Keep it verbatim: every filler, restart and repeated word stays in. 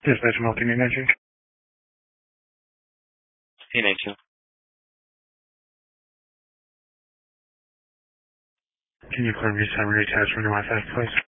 Dispatch Multi Energy. Hey, Nature. Can you confirm your time and attachment to my fax, please?